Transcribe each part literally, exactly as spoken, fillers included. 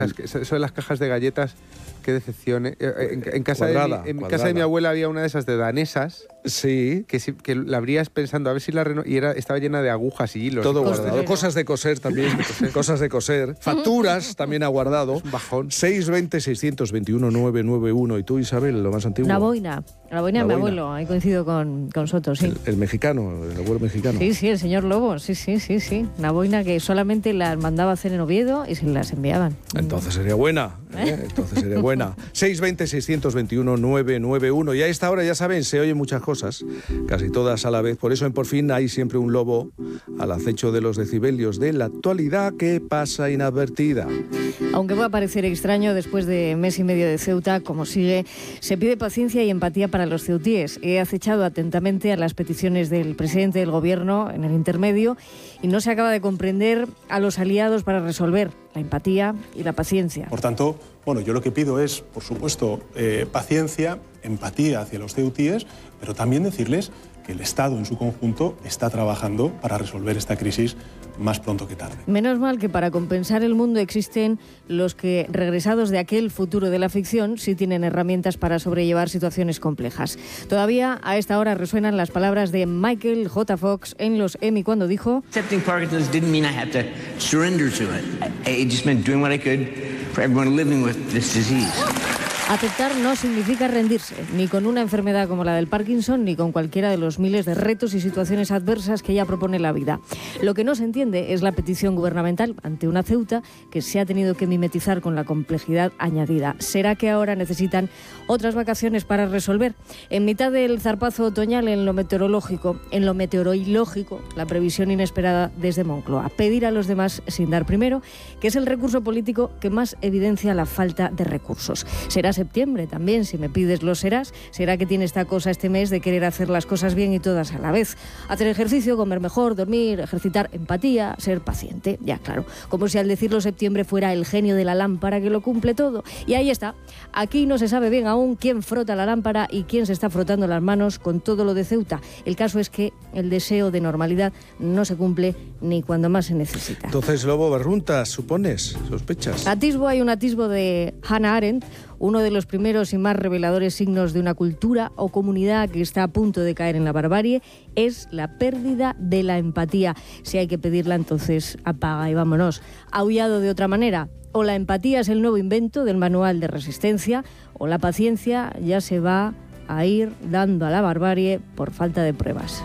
Es que eso de las cajas de galletas, qué decepción. ¿eh? En, en, casa, cuadrada, de mi, en cuadrada. casa de mi abuela había una de esas de danesas. Sí. Que, que la abrías pensando a ver si la reno... Y era, estaba llena de agujas y hilos. Todo y guardado. cosas. Cosas de coser también. Cosas de coser. Facturas también ha guardado. Un bajón. seis veinte, seiscientos veintiuno, novecientos noventa y uno. ¿Y tú, Isabel, lo más antiguo? Una boina. La boina de mi boina. abuelo. Ahí coincido con, con Soto, sí. El, el mexicano, el abuelo mexicano. Sí, sí, el señor Lobo. Sí, sí, sí, sí. Una boina que solamente las mandaba a hacer en Oviedo y se las enviaban. Entonces sería buena. ¿eh? Entonces sería buena. seis veinte, seiscientos veintiuno, novecientos noventa y uno. Y a esta hora, ya saben, se oyen muchas cosas, casi todas a la vez. Por eso en Por Fin hay siempre un lobo al acecho de los decibelios de la actualidad que pasa inadvertida. Aunque pueda parecer extraño, después de mes y medio de Ceuta, como sigue, se pide paciencia y empatía para los ceutíes. He acechado atentamente a las peticiones del presidente del gobierno en el intermedio y no se acaba de comprender a los aliados para resolver la empatía y la paciencia. Por tanto, bueno, yo lo que pido es, por supuesto, eh, paciencia, empatía hacia los ceutíes, pero también decirles que el Estado en su conjunto está trabajando para resolver esta crisis más pronto que tarde. Menos mal que para compensar el mundo existen los que, regresados de aquel futuro de la ficción, sí tienen herramientas para sobrellevar situaciones complejas. Todavía a esta hora resuenan las palabras de Michael J. Fox en los Emmy cuando dijo: Accepting Parkinson's didn't mean I had to surrender to it. It just meant doing what I could for everyone living with this disease. Aceptar no significa rendirse, ni con una enfermedad como la del Parkinson, ni con cualquiera de los miles de retos y situaciones adversas que ella propone la vida. Lo que no se entiende es la petición gubernamental ante una Ceuta que se ha tenido que mimetizar con la complejidad añadida. ¿Será que ahora necesitan otras vacaciones para resolver? En mitad del zarpazo otoñal en lo meteorológico, en lo meteorológico, la previsión inesperada desde Moncloa. Pedir a los demás sin dar primero, que es el recurso político que más evidencia la falta de recursos. Será septiembre también, si me pides lo serás. Será que tiene esta cosa este mes de querer hacer las cosas bien y todas a la vez. Hacer ejercicio, comer mejor, dormir, ejercitar empatía, ser paciente, ya claro. Como si al decirlo septiembre fuera el genio de la lámpara que lo cumple todo. Y ahí está. Aquí no se sabe bien aún quién frota la lámpara y quién se está frotando las manos con todo lo de Ceuta. El caso es que el deseo de normalidad no se cumple ni cuando más se necesita. Entonces, Lobo, barruntas, supones, sospechas. Atisbo hay un atisbo de Hannah Arendt, uno de los primeros y más reveladores signos de una cultura o comunidad que está a punto de caer en la barbarie es la pérdida de la empatía. Si hay que pedirla, entonces apaga y vámonos. Aullado de otra manera. O la empatía es el nuevo invento del manual de resistencia, o la paciencia ya se va a ir dando a la barbarie por falta de pruebas.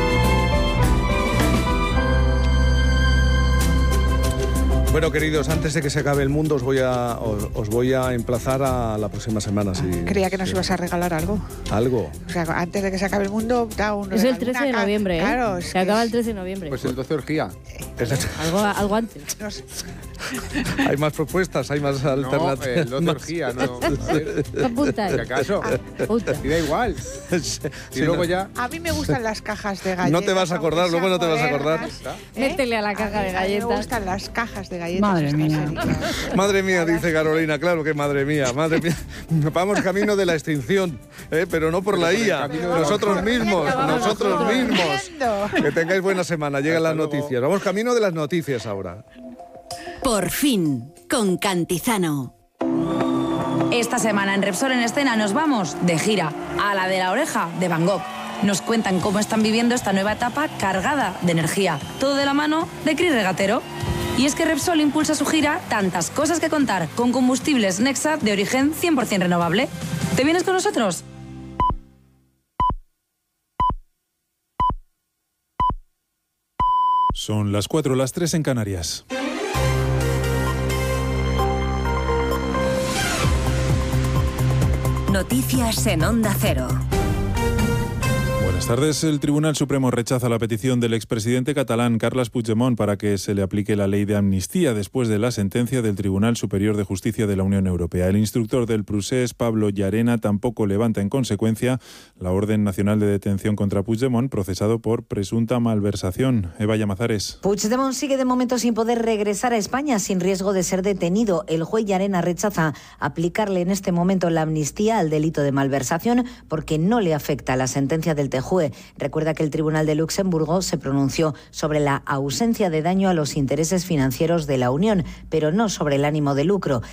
Bueno, queridos, antes de que se acabe el mundo, os voy a, os, os voy a emplazar a la próxima semana. Si, Creía que nos si, ibas a regalar algo. ¿Algo? O sea, antes de que se acabe el mundo, da un Es regalo, el trece de una ca- noviembre, ¿eh? Claro, es se que acaba es- el trece de noviembre. Pues el doce orgía. algo, algo antes. no sé. Hay más propuestas, hay más No, alternativas. el doce orgía, no. A ver, ¿Qué apunta? si acaso. Apunta. Y da igual. Y luego ya... A mí me gustan las cajas de galletas. No te vas a acordar, aunque luego no te sean vas a acordar. modernas, ¿eh? Métele a la caja mí- de A mí me galletas. gustan las cajas de galletas. Madre estas mía. serias. Madre mía, dice Carolina, claro que madre mía, madre mía. Vamos camino de la extinción, ¿eh? Pero no por la I A, camino de la nosotros orgía. mismos, Vamos nosotros nosotros. mismos. Corriendo. Que tengáis buena semana, llegan Hasta las luego. noticias. Vamos camino de las noticias ahora. Por fin, con Cantizano. Esta semana en Repsol en Escena nos vamos de gira a la de la oreja de Van Gogh. Nos cuentan cómo están viviendo esta nueva etapa cargada de energía. Todo de la mano de Cris Regatero. Y es que Repsol impulsa su gira Tantas cosas que contar con combustibles Nexa de origen cien por ciento renovable. ¿Te vienes con nosotros? Son las cuatro, las tres en Canarias. Noticias en Onda Cero. Buenas tardes. El Tribunal Supremo rechaza la petición del expresidente catalán Carles Puigdemont para que se le aplique la ley de amnistía después de la sentencia del Tribunal Superior de Justicia de la Unión Europea. El instructor del procés, Pablo Llarena, tampoco levanta en consecuencia la orden nacional de detención contra Puigdemont, procesado por presunta malversación. Eva Llamazares. Puigdemont sigue de momento sin poder regresar a España sin riesgo de ser detenido. El juez Llarena rechaza aplicarle en este momento la amnistía al delito de malversación porque no le afecta la sentencia del T J Juez. Recuerda que el Tribunal de Luxemburgo se pronunció sobre la ausencia de daño a los intereses financieros de la Unión, pero no sobre el ánimo de lucro.